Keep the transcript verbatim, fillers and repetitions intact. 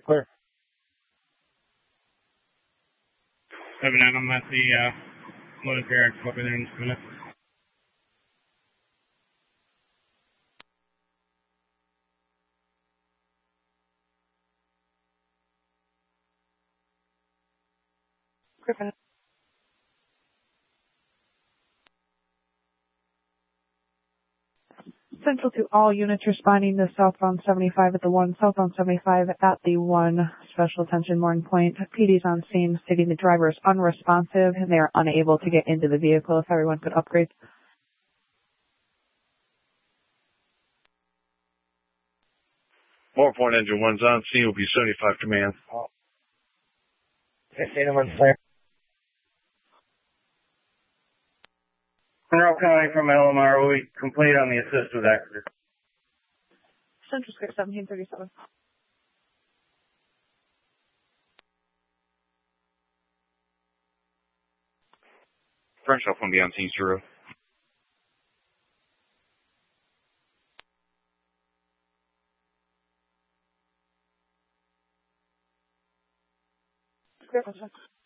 Clear. seven nine, I'm at the uh, motor carrier. I'll be there in just a minute. Griffin. Central to all units responding to southbound seventy-five at the one, southbound seventy-five at the one, special attention Morning Point. P D's on scene stating the driver is unresponsive and they are unable to get into the vehicle. If everyone could upgrade. More Point Engine one's on scene will be seventy-five command. fifteen and one clear. Monroe County from L M R, we complete on the assist with accident. Central Square seventeen thirty-seven. French off one be on scene zero. Griffin.